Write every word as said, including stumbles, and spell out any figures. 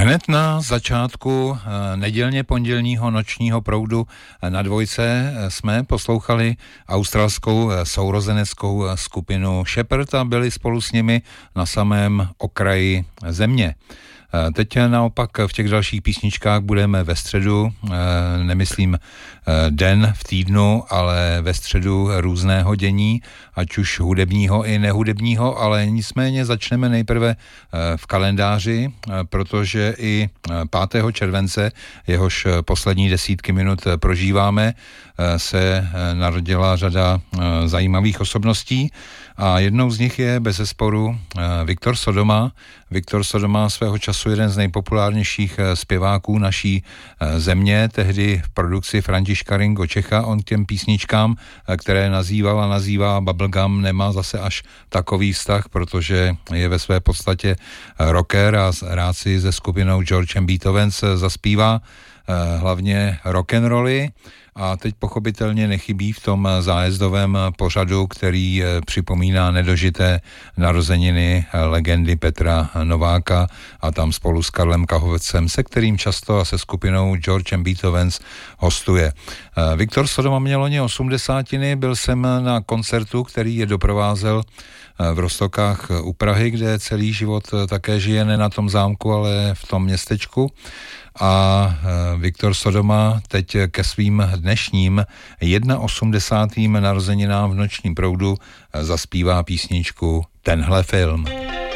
Hned na začátku nedělně pondělního nočního proudu na Dvojce jsme poslouchali australskou sourozeneckou skupinu Shepherd a byli spolu s nimi na samém okraji země. Teď naopak v těch dalších písničkách budeme ve středu, nemyslím den v týdnu, ale ve středu různého dění, ať už hudebního i nehudebního, ale nicméně začneme nejprve v kalendáři, protože i pátého července, jehož poslední desítky minut prožíváme, se narodila řada zajímavých osobností a jednou z nich je bezesporu Viktor Sodoma. Viktor Sodoma, svého času jeden z nejpopulárnějších zpěváků naší země, tehdy v produkci Františka Ringo Čecha. On k těm písničkám, které nazýval a nazývá Bubblegum, nemá zase až takový vztah, protože je ve své podstatě rocker a rád si se skupinou George and Beethovens zaspívá hlavně rock'n'rolly. A teď pochopitelně nechybí v tom zájezdovém pořadu, který připomíná nedožité narozeniny legendy Petra Nováka a tam spolu s Karlem Kahovcem, se kterým často a se skupinou George and Beethovens hostuje. Viktor Sodoma měl loni osmdesátiny, byl jsem na koncertu, který je doprovázel v Roztokách u Prahy, kde celý život také žije, ne na tom zámku, ale v tom městečku. A Viktor Sodoma teď ke svým dnešním osmdesátým narozeninám v nočním proudu zaspívá písničku Tenhle film.